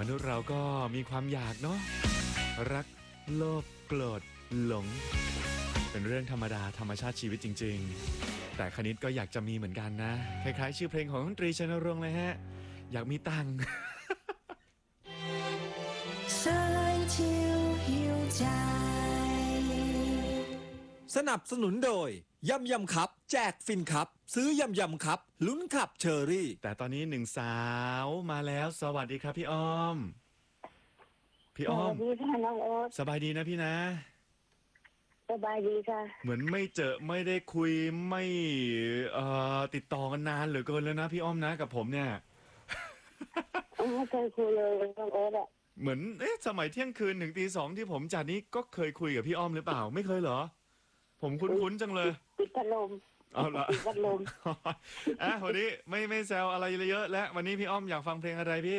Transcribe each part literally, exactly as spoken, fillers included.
มนุษย์เราก็มีความอยากเนาะรักโลภโกรธหลงเป็นเรื่องธรรมดาธรรมชาติชีวิตจริงๆแต่คณิตก็อยากจะมีเหมือนกันนะคล้ายๆชื่อเพลงของดนตรีชัยนรงค์เลยฮะอยากมีตังค์สายชิวหิวใจสนับสนุนโดยยำยำครับแจกฟินครับซื้อยำยำครับลุ้นขับเชอรี่แต่ตอนนี้หนึ่งสาวมาแล้วสวัสดีครับพี่อ้อมพี่อ้อมสวัสดีค่ะน้องโอ๊ตสบายดีนะพี่นะสบายดีค่ะเหมือนไม่เจอไม่ได้คุยไม่เอ่อติดต่อกันนานเหลือเกินแล้วนะพี่อ้อมนะกับผมเนี่ยไม่เคยคุยเลยน้องโอ๊ตอะเหมือนเอ๊ะสมัยเที่ยงคืนถึงตีสองที่ผมจัดนี้ก็เคยคุยกับพี่อ้อมหรือเปล่าไม่เคยเหรอผมคุ้นๆจังเลยปิดพัดลมเอาละปิดพัดลมอ่ะวันนี้ไม่ไม่แซวอะไรเยอะและวันนี้พี่อ้อมอยากฟังเพลงอะไรพี่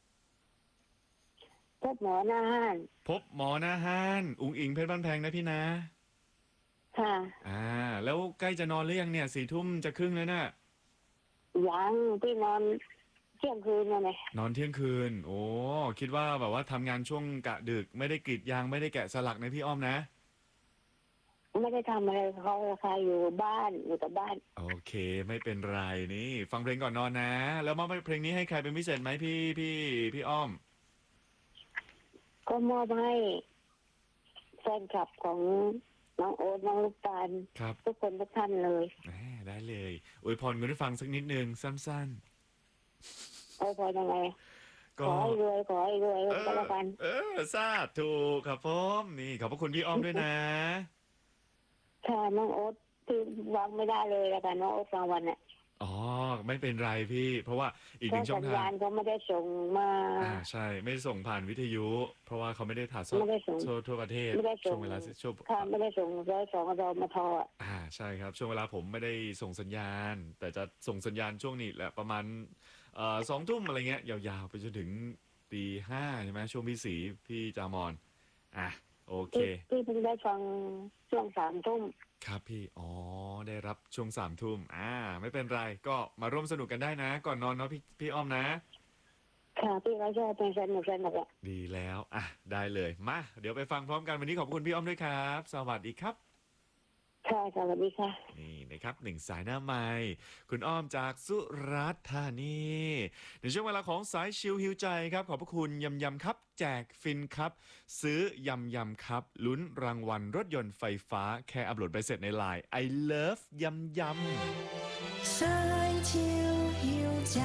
พบหมอหน้าห้านพบหมอหน้าห้านอุ๋งอิงเพชรบ้านแพงนะพี่นะค่ะอ่าแล้วใกล้จะนอนหรือยังเนี่ยสี่ทุ่มจะครึ่งแล้วน่ะยังพี่นอนเที่ยงคืนนั่นแหละนอนเที่ยงคืนโอ้คิดว่าแบบว่าทำงานช่วงกะดึกไม่ได้กรีดยางไม่ได้แกะสลักนะพี่อ้อมนะไม่ได้ทำอะไรเขาค่ะอยู่บ้านอยู่แต่บ้านโอเคไม่เป็นไรนี่ฟังเพลงก่อนนอนนะแล้วมอบเพลงนี้ให้ใครเป็นพิเศษไหมพี่พี่พี่อ้อมก็มอบให้แฟนคลับของน้องโอ๊ตน้องลูกตาลทุกคนทุกท่านเลยได้เลยอวยพรกันได้ฟังสักนิดนึงสั้นๆอวยพรยังไงขอให้รวยขอให้รวยก็แล้วกันเออทราบถูกครับผมนี่ขอบพระคุณพี่อ้อมด้วยนะค่ะน้องโอ๊ตที่วางไม่ได้เลยแล้วกันน้องโอ๊ตกลางวันเนี่ยอ๋อไม่เป็นไรพี่เพราะว่าอีกหนึ่งช่องทางสัญญาณเขาไม่ได้ส่งมาอ่าใช่ไม่ส่งผ่านวิทยุเพราะว่าเขาไม่ได้ถ่ายทอดทั่วประเทศช่วงเวลาช่วงค่ะไม่ได้ส่งร้อยสองรอมาทออ่าใช่ครับช่วงเวลาผมไม่ได้ส่งสัญญาณแต่จะส่งสัญญาณช่วงนี้แหละประมาณเอ่อสองทุ่มอะไรเงี้ยยาวๆไปจนถึงตีห้าใช่ไหมช่วงพี่สีพี่จามอนอ่ะโอเคพี่เพิ่งได้ฟังช่วงสามทุ่มครับพี่อ๋อได้รับช่วงสามทุ่มอ่าไม่เป็นไรก็มาร่วมสนุกกันได้นะก่อนนอนเนาะพี่พี่อ้อมนะค่ะพี่ก็ชอบเป็นสนุกสนุกอ่ะดีแล้วอ่ะได้เลยมาเดี๋ยวไปฟังพร้อมกันวันนี้ขอบคุณพี่อ้อมด้วยครับสวัสดีครับค่ะสวัสดีค่ะนี่นะครับหนึ่งสายหน้าไมค์คุณอ้อมจากสุราษฎร์ธานีในช่วงเวลาของสายชิลฮิวใจครับขอบพระคุณยำยำครับแจกฟินครับซื้อยำยำครับลุ้นรางวัลรถยนต์ไฟฟ้าแค่อัปโหลดไปเสร็จในไลน์ I love ยำยำสายชิวหิวใจ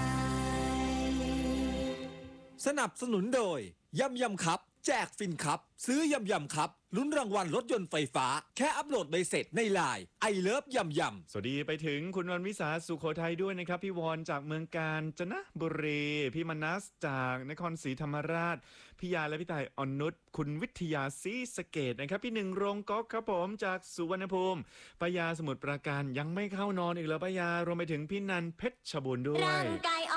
สนับสนุนโดยยำยำครับแจกฟินครับซื้อยำยำครับลุ้นรางวัลรถยนต์ไฟฟ้าแค่อัปโหลดใบเสร็จในไลน์ไอเลิฟยำยำสวัสดีไปถึงคุณวันวิสาสุโขทัยด้วยนะครับพี่วอนจากเมืองกาญจนบุรีพี่มนัสจากนครศรีธรรมราชพี่ยาและพี่ตายอนุชคุณวิทยาศรีสะเกดนะครับพี่หนึ่งโรงก๊อกครับผมจากสุวรรณภูมิปยาสมุทรปราการยังไม่เข้านอนอีกแล้วปยารวมไปถึงพี่นันเพชรชบูรณ์ด้วย